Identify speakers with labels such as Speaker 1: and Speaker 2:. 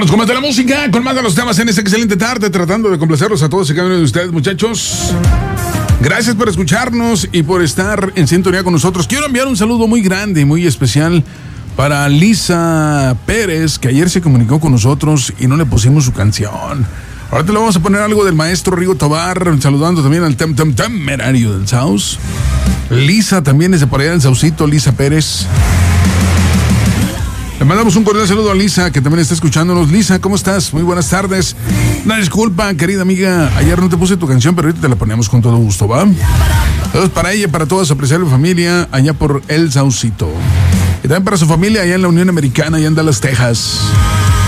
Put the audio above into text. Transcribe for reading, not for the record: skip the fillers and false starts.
Speaker 1: Vámonos con más de la música, con más de los temas en esta excelente tarde, tratando de complacerlos a todos y cada uno de ustedes, muchachos. Gracias por escucharnos y por estar en sintonía con nosotros. Quiero enviar un saludo muy grande y muy especial para Lisa Pérez, que ayer se comunicó con nosotros y no le pusimos su canción. Ahora te le vamos a poner algo del maestro Rigo Tobar, saludando también al Temerario del Saus. Lisa también es de por allá del Saucito, Lisa Pérez. Le mandamos un cordial saludo a Lisa, que también está escuchándonos. Lisa, ¿cómo estás? Muy buenas tardes. Una disculpa, querida amiga. Ayer no te puse tu canción, pero ahorita te la ponemos con todo gusto, ¿va? Saludos para ella, para toda su apreciable familia, allá por El Saucito. Y también para su familia allá en la Unión Americana, allá en Dallas, Texas.